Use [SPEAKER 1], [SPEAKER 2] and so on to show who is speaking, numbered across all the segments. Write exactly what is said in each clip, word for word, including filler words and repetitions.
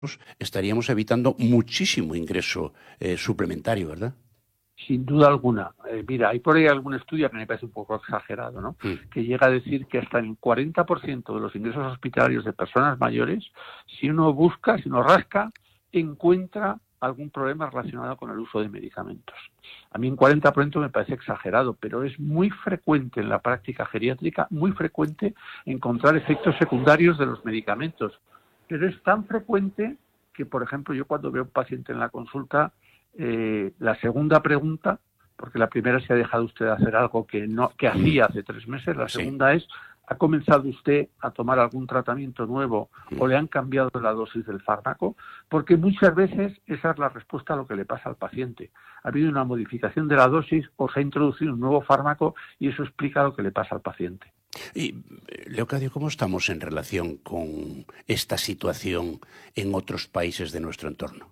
[SPEAKER 1] estaríamos evitando muchísimo ingreso eh, suplementario, ¿verdad?
[SPEAKER 2] Sin duda alguna. Eh, mira, hay por ahí algún estudio que me parece un poco exagerado, ¿no? Mm. Que llega a decir que hasta el cuarenta por ciento de los ingresos hospitalarios de personas mayores, si uno busca, si uno rasca, encuentra algún problema relacionado con el uso de medicamentos. A mí un cuarenta por ciento me parece exagerado, pero es muy frecuente en la práctica geriátrica, muy frecuente encontrar efectos secundarios de los medicamentos. Pero es tan frecuente que, por ejemplo, yo cuando veo a un paciente en la consulta, eh, la segunda pregunta, porque la primera se ha dejado usted de hacer algo que no que hacía hace tres meses, la segunda sí. es, ¿ha comenzado usted a tomar algún tratamiento nuevo o le han cambiado la dosis del fármaco? Porque muchas veces esa es la respuesta a lo que le pasa al paciente. Ha habido una modificación de la dosis o se ha introducido un nuevo fármaco y eso explica lo que le pasa al paciente.
[SPEAKER 1] Y, Leocadio, ¿cómo estamos en relación con esta situación en otros países de nuestro entorno?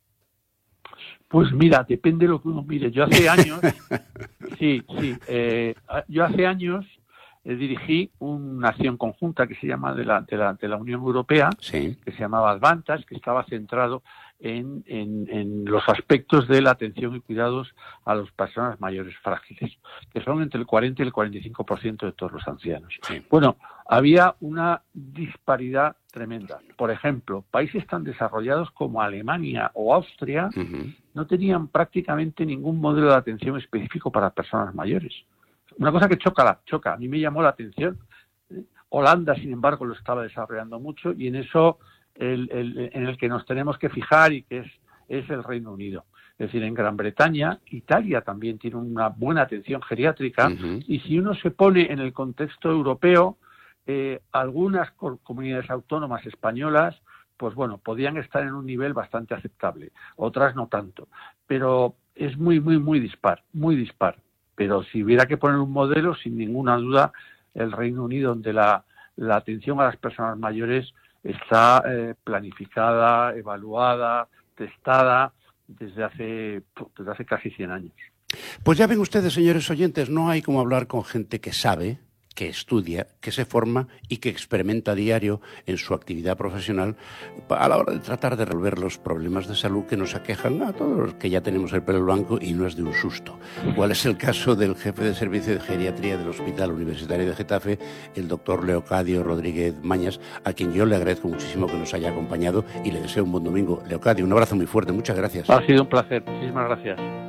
[SPEAKER 2] Pues mira, depende de lo que uno mire. Yo hace años, sí, sí, eh, yo hace años eh, dirigí una acción conjunta que se llama de la, de la, de la Unión Europea, sí. que se llamaba Advantage, que estaba centrado en, en, en los aspectos de la atención y cuidados a las personas mayores frágiles, que son entre el cuarenta y el cuarenta y cinco por ciento de todos los ancianos. Sí. Bueno, había una disparidad tremenda. Por ejemplo, países tan desarrollados como Alemania o Austria uh-huh. no tenían prácticamente ningún modelo de atención específico para personas mayores. Una cosa que choca, la, choca. A mí me llamó la atención. Holanda, sin embargo, lo estaba desarrollando mucho y en eso el, el, en el que nos tenemos que fijar y que es, es el Reino Unido. Es decir, en Gran Bretaña, Italia también tiene una buena atención geriátrica uh-huh. y si uno se pone en el contexto europeo, eh, algunas co- comunidades autónomas españolas, pues bueno, podían estar en un nivel bastante aceptable, otras no tanto, pero es muy, muy, muy dispar, muy dispar. Pero si hubiera que poner un modelo, sin ninguna duda, el Reino Unido, donde la, la atención a las personas mayores está eh, planificada, evaluada, testada desde hace, desde hace casi cien años.
[SPEAKER 1] Pues ya ven ustedes, señores oyentes, no hay como hablar con gente que sabe, que estudia, que se forma y que experimenta a diario en su actividad profesional a la hora de tratar de resolver los problemas de salud que nos aquejan a todos los que ya tenemos el pelo blanco y no es de un susto. ¿Cuál es el caso del jefe de servicio de geriatría del Hospital Universitario de Getafe, el doctor Leocadio Rodríguez Mañas, a quien yo le agradezco muchísimo que nos haya acompañado y le deseo un buen domingo? Leocadio, un abrazo muy fuerte, muchas gracias.
[SPEAKER 2] Ha sido un placer, muchísimas gracias.